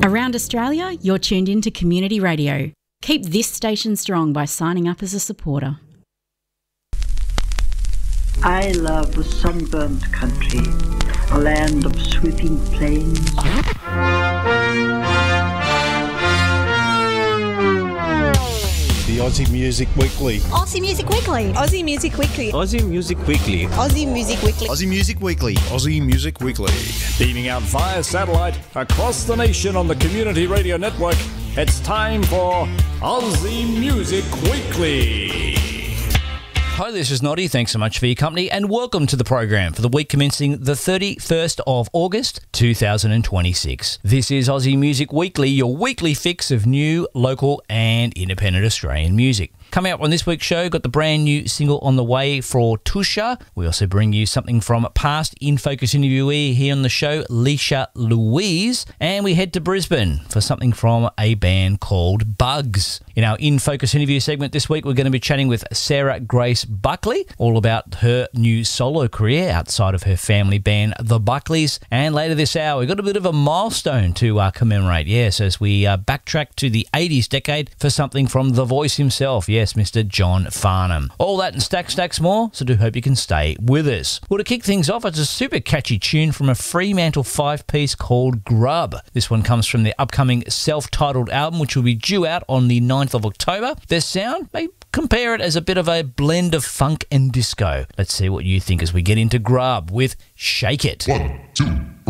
Around Australia, you're tuned in to Community Radio. Keep this station strong by signing up as a supporter. I love the sunburnt country, a land of sweeping plains. The Aussie Music Weekly. Aussie Music Weekly. Aussie Music Weekly. Aussie Music Weekly. Aussie Music Weekly. Aussie Music Weekly. Aussie Music Weekly. Beaming out via satellite across the nation on the Community Radio Network, it's time for Aussie Music Weekly. Hi, this is Noddy. Thanks so much for your company and welcome to the program for the week commencing the 31st of August 2026. This is Aussie Music Weekly, your weekly fix of new, local and independent Australian music. Coming up on this week's show, got the brand new single on the way for Tusha. We also bring you something from past In Focus interviewee here on the show, Leisha Louise. And we head to Brisbane for something from a band called Bugs. In our In Focus interview segment this week, we're going to be chatting with Sarah Grace Buckley, all about her new solo career outside of her family band, The Buckleys. And later this hour, we've got a bit of a milestone to commemorate, yes, as we backtrack to the 80s decade for something from the voice himself, yes, Mr. John Farnham. All that and stacks more, so do hope you can stay with us. Well, to kick things off, it's a super catchy tune from a Fremantle 5-piece called Grub. This one comes from their upcoming self-titled album, which will be due out on the 9th of October. Their sound may compare it as a bit of a blend of funk and disco. Let's see what you think as we get into Grub with Shake It. 1, 2, 3.